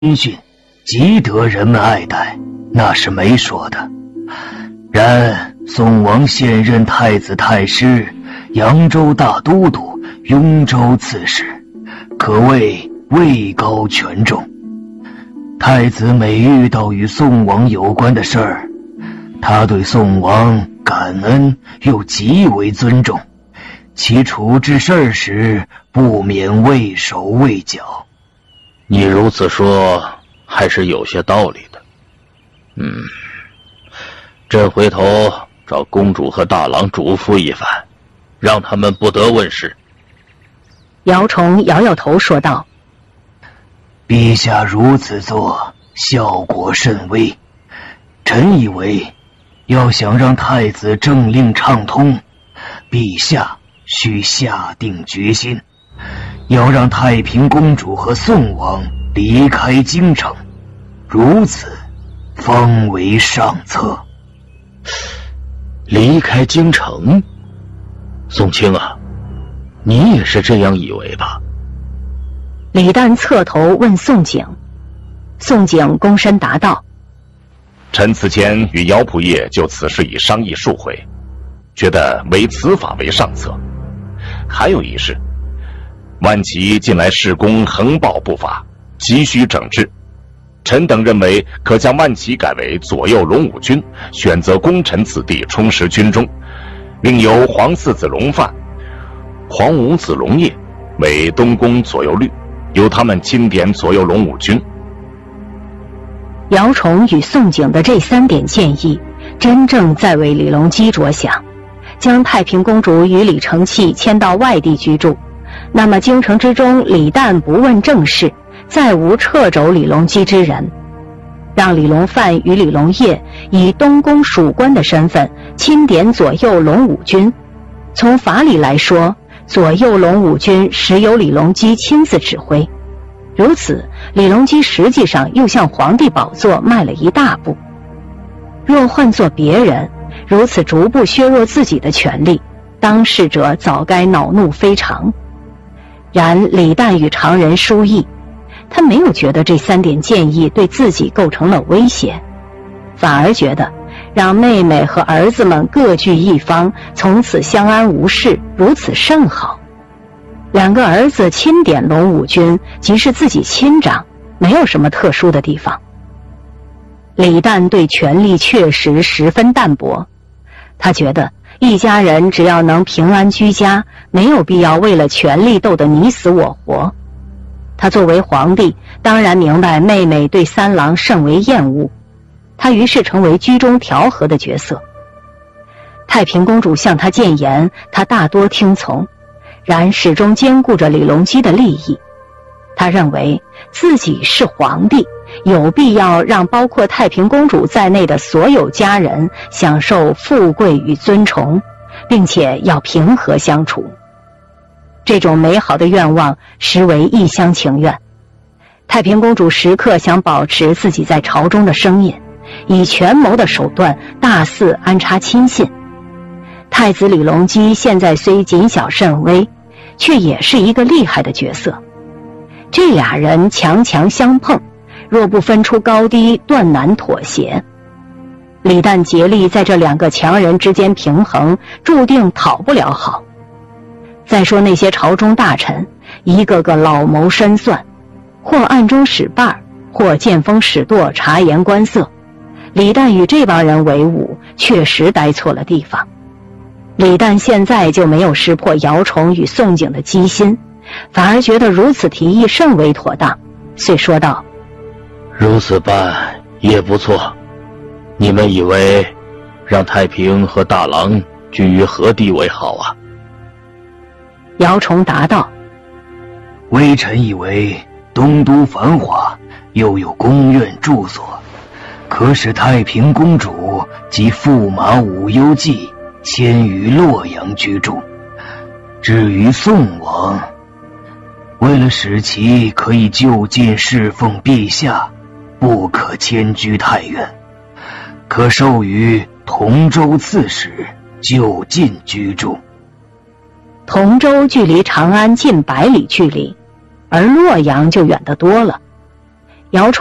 军训，极得人们爱戴，那是没说的。然宋王现任太子太师、扬州大都督、雍州刺史，可谓位高权重。太子每遇到与宋王有关的事儿，他对宋王感恩又极为尊重，其处置事儿时不免畏手畏脚。 你如此说还是有些道理的。朕回头找公主和大郎嘱咐一番，让他们不得问事。 姚崇摇摇头说道： 陛下如此做效果甚微，臣以为要想让太子政令畅通，陛下需下定决心，要让太平公主和宋王离开京城，如此方为上策。 离开京城？宋卿啊，你也是这样以为吧？ 李旦侧头问宋璟，宋璟躬身答道： 臣此前与姚仆射就此事已商议数回，觉得唯此法为上策。还有一事，万骑近来事功横暴不法，急需整治。臣等认为可将万骑改为左右龙武军，选择功臣子弟充实军中，另由黄四子龙范、黄五子龙业为东宫左右律，由他们钦点左右龙武军。 姚崇与宋璟的这3点建议，真正在为李隆基着想。将太平公主与李承器迁到外地居住，那么京城之中李旦不问政事，再无掣肘李隆基之人。让李隆范与李隆业以东宫属官的身份钦点左右龙武军，从法理来说，左右龙武军实由李隆基亲自指挥，如此李隆基实际上又向皇帝宝座迈了一大步。若换作别人，如此逐步削弱自己的权力，当事者早该恼怒非常。然李旦与常人殊异，他没有觉得这3点建议对自己构成了威胁，反而觉得让妹妹和儿子们各据一方，从此相安无事，如此甚好。2个儿子钦点龙武军，即是自己亲长，没有什么特殊的地方。李旦对权力确实十分淡薄，他觉得一家人只要能平安居家，没有必要为了权力斗得你死我活。他作为皇帝，当然明白妹妹对3郎甚为厌恶，他于是成为居中调和的角色。太平公主向他谏言，他大多听从，然始终兼顾着李隆基的利益。他认为自己是皇帝，有必要让包括太平公主在内的所有家人享受富贵与尊崇，并且要平和相处。这种美好的愿望实为一厢情愿。太平公主时刻想保持自己在朝中的声音，以权谋的手段大肆安插亲信。太子李隆基现在虽谨小慎微，却也是一个厉害的角色。这俩人强强相碰，若不分出高低，断难妥协。李旦竭力在这2个强人之间平衡，注定讨不了好。再说那些朝中大臣，一个个老谋深算，或暗中使绊，或见风使舵，察言观色。李旦与这帮人为伍，确实待错了地方。李旦现在就没有识破姚崇与宋璟的机心，反而觉得如此提议甚为妥当，遂说道： 如此办也不错。你们以为让太平和大郎居于何地为好啊？ 姚崇答道： 微臣以为东都繁华，又有宫苑住所，可使太平公主及驸马武攸暨迁于洛阳居住。至于宋王，为了使其可以就近侍奉陛下，不可迁居太远，可授予同州刺史，就近居住。 同州距离长安近100里距离，而洛阳就远得多了。 姚